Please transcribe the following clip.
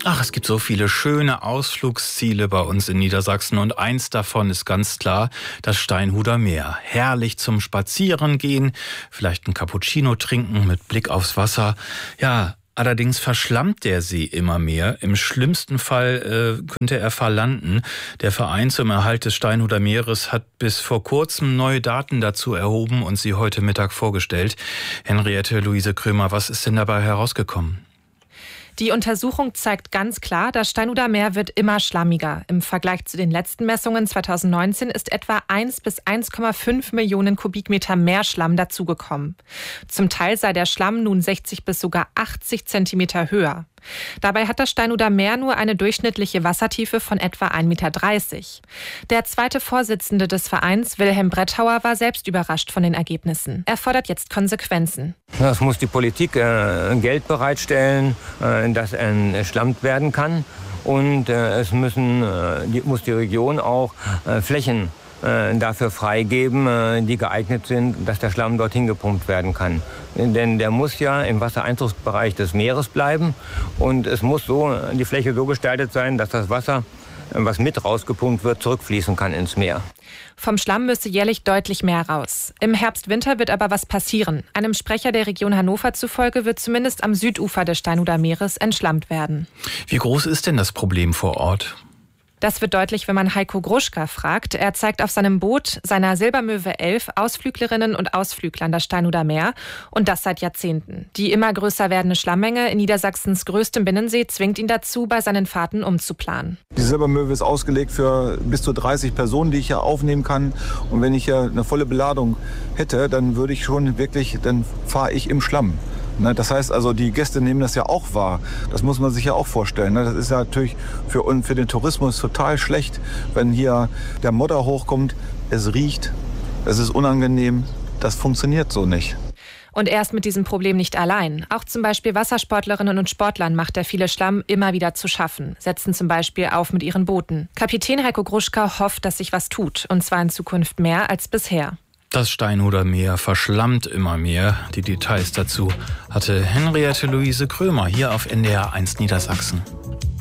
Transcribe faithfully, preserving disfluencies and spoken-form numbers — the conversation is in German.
Ach, es gibt so viele schöne Ausflugsziele bei uns in Niedersachsen und eins davon ist ganz klar das Steinhuder Meer. Herrlich zum Spazierengehen, vielleicht ein Cappuccino trinken mit Blick aufs Wasser. Ja, allerdings verschlammt der See immer mehr. Im schlimmsten Fall äh, könnte er verlanden. Der Verein zum Erhalt des Steinhuder Meeres hat bis vor kurzem neue Daten dazu erhoben und sie heute Mittag vorgestellt. Henriette Luise Krömer, was ist denn dabei herausgekommen? Die Untersuchung zeigt ganz klar, das Steinhuder Meer wird immer schlammiger. Im Vergleich zu den letzten Messungen zweitausendneunzehn ist etwa eins bis eins Komma fünf Millionen Kubikmeter mehr Schlamm dazugekommen. Zum Teil sei der Schlamm nun sechzig bis sogar achtzig Zentimeter höher. Dabei hat das Steinhuder Meer nur eine durchschnittliche Wassertiefe von etwa ein Meter dreißig. Der zweite Vorsitzende des Vereins, Wilhelm Brettauer, war selbst überrascht von den Ergebnissen. Er fordert jetzt Konsequenzen. Es muss die Politik äh, Geld bereitstellen, äh, dass entschlammt werden kann. Und äh, es müssen, äh, die, muss die Region auch äh, Flächen äh, dafür freigeben, äh, die geeignet sind, dass der Schlamm dorthin gepumpt werden kann. Denn der muss ja im Wassereinzugsbereich des Meeres bleiben und es muss so die Fläche so gestaltet sein, dass das Wasser, was mit rausgepumpt wird, zurückfließen kann ins Meer. Vom Schlamm müsste jährlich deutlich mehr raus. Im Herbst-Winter wird aber was passieren. Einem Sprecher der Region Hannover zufolge wird zumindest am Südufer des Steinhuder Meeres entschlammt werden. Wie groß ist denn das Problem vor Ort? Das wird deutlich, wenn man Heiko Gruschka fragt. Er zeigt auf seinem Boot, seiner Silbermöwe elf, Ausflüglerinnen und Ausflüglern das Steinhuder Meer. Und das seit Jahrzehnten. Die immer größer werdende Schlammmenge in Niedersachsens größtem Binnensee zwingt ihn dazu, bei seinen Fahrten umzuplanen. Die Silbermöwe ist ausgelegt für bis zu dreißig Personen, die ich hier aufnehmen kann. Und wenn ich hier eine volle Beladung hätte, dann würde ich schon wirklich, dann fahre ich im Schlamm. Das heißt also, die Gäste nehmen das ja auch wahr. Das muss man sich ja auch vorstellen. Das ist ja natürlich für, für den Tourismus total schlecht, wenn hier der Modder hochkommt. Es riecht, es ist unangenehm. Das funktioniert so nicht. Und er ist mit diesem Problem nicht allein. Auch zum Beispiel Wassersportlerinnen und Sportlern macht der viele Schlamm immer wieder zu schaffen, setzen zum Beispiel auf mit ihren Booten. Kapitän Heiko Gruschka hofft, dass sich was tut, und zwar in Zukunft mehr als bisher. Das Steinhuder Meer verschlammt immer mehr. Die Details dazu hatte Henriette Luise Krömer hier auf N D R eins Niedersachsen.